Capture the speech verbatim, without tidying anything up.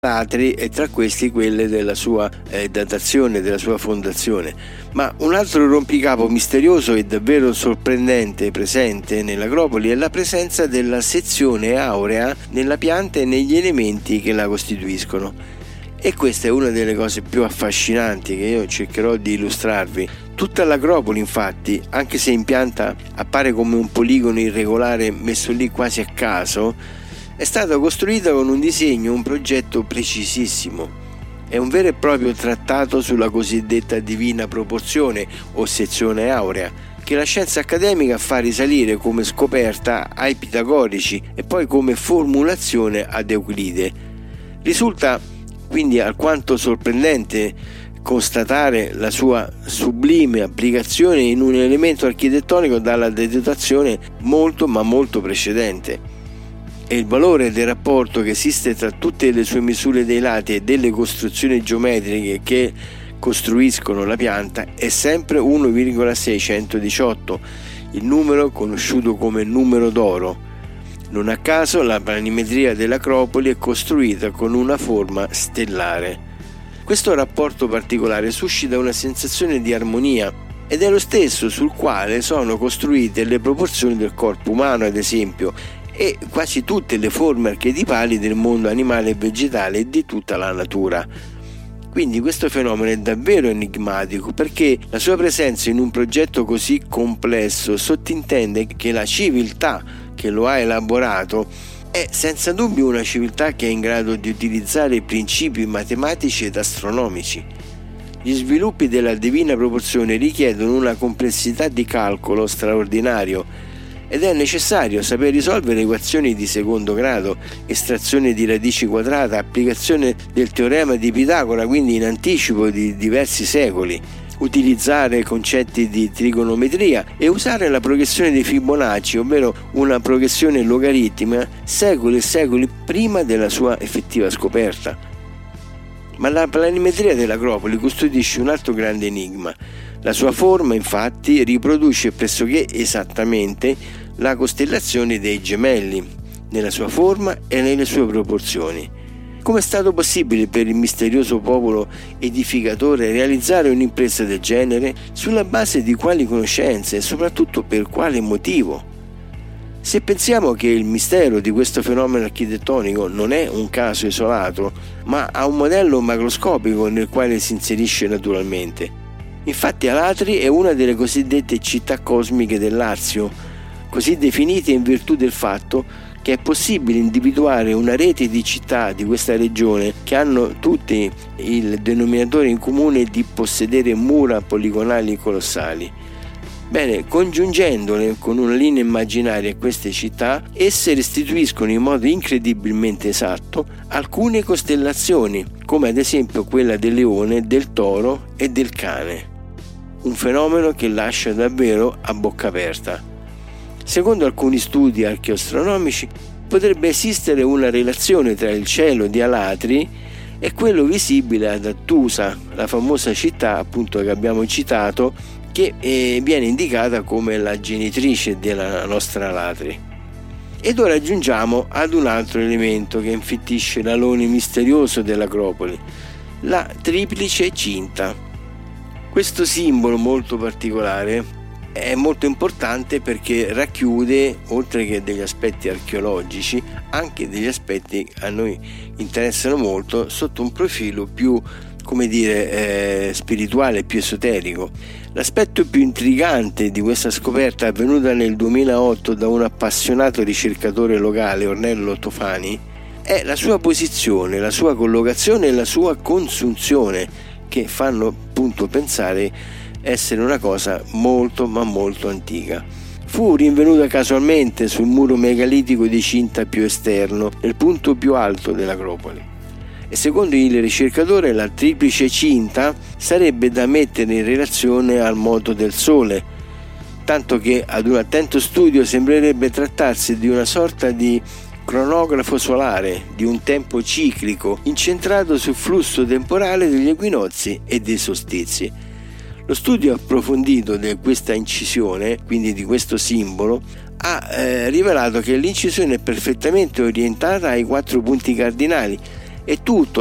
Latri e tra questi quelle della sua eh, datazione, della sua fondazione. Ma un altro rompicapo misterioso e davvero sorprendente presente nell'Acropoli è la presenza della sezione aurea nella pianta e negli elementi che la costituiscono. E questa è una delle cose più affascinanti che io cercherò di illustrarvi. Tutta l'Acropoli, infatti, anche se in pianta appare come un poligono irregolare messo lì quasi a caso, è stata costruita con un disegno, un progetto precisissimo. È un vero e proprio trattato sulla cosiddetta divina proporzione o sezione aurea, che la scienza accademica fa risalire come scoperta ai pitagorici e poi come formulazione ad Euclide. Risulta quindi alquanto sorprendente constatare la sua sublime applicazione in un elemento architettonico dalla datazione molto ma molto precedente. E il valore del rapporto che esiste tra tutte le sue misure dei lati e delle costruzioni geometriche che costruiscono la pianta è sempre uno virgola seicentodiciotto, il numero conosciuto come numero d'oro. Non a caso la planimetria dell'Acropoli è costruita con una forma stellare. Questo rapporto particolare suscita una sensazione di armonia ed è lo stesso sul quale sono costruite le proporzioni del corpo umano, ad esempio, e quasi tutte le forme archetipali del mondo animale e vegetale e di tutta la natura. Quindi questo fenomeno è davvero enigmatico perché la sua presenza in un progetto così complesso sottintende che la civiltà che lo ha elaborato è senza dubbio una civiltà che è in grado di utilizzare principi matematici ed astronomici. Gli sviluppi della divina proporzione richiedono una complessità di calcolo straordinario ed è necessario saper risolvere equazioni di secondo grado, estrazione di radici quadrate, applicazione del teorema di Pitagora, quindi in anticipo di diversi secoli, utilizzare concetti di trigonometria e usare la progressione di Fibonacci, ovvero una progressione logaritmica, secoli e secoli prima della sua effettiva scoperta. Ma la planimetria dell'Acropoli costituisce un altro grande enigma. La sua forma, infatti, riproduce pressoché esattamente la costellazione dei Gemelli, nella sua forma e nelle sue proporzioni. Come è stato possibile per il misterioso popolo edificatore realizzare un'impresa del genere? Sulla base di quali conoscenze e soprattutto per quale motivo? Se pensiamo che il mistero di questo fenomeno architettonico non è un caso isolato, ma ha un modello macroscopico nel quale si inserisce naturalmente. Infatti Alatri è una delle cosiddette città cosmiche del Lazio, così definite in virtù del fatto che è possibile individuare una rete di città di questa regione che hanno tutti il denominatore in comune di possedere mura poligonali colossali. Bene, congiungendole con una linea immaginaria a queste città, esse restituiscono in modo incredibilmente esatto alcune costellazioni, come ad esempio quella del leone, del toro e del cane. Un fenomeno che lascia davvero a bocca aperta. Secondo alcuni studi archeoastronomici potrebbe esistere una relazione tra il cielo di Alatri e quello visibile ad Attusa, la famosa città appunto che abbiamo citato, che eh, viene indicata come la genitrice della nostra Alatri. Ed ora giungiamo ad un altro elemento che infittisce l'alone misterioso dell'Acropoli, la triplice cinta. Questo simbolo molto particolare è molto importante perché racchiude, oltre che degli aspetti archeologici, anche degli aspetti che a noi interessano molto sotto un profilo più, come dire, eh, spirituale, più esoterico. L'aspetto più intrigante di questa scoperta, avvenuta nel duemilaotto da un appassionato ricercatore locale, Ornello Tofani, è la sua posizione, la sua collocazione e la sua consunzione, che fanno appunto pensare essere una cosa molto ma molto antica. Fu rinvenuta casualmente sul muro megalitico di cinta più esterno, nel punto più alto dell'Acropoli. E secondo il ricercatore la triplice cinta sarebbe da mettere in relazione al moto del Sole, tanto che ad un attento studio sembrerebbe trattarsi di una sorta di cronografo solare, di un tempo ciclico incentrato sul flusso temporale degli equinozi e dei solstizi. Lo studio approfondito di questa incisione, quindi di questo simbolo, ha eh, rivelato che l'incisione è perfettamente orientata ai quattro punti cardinali È tutto.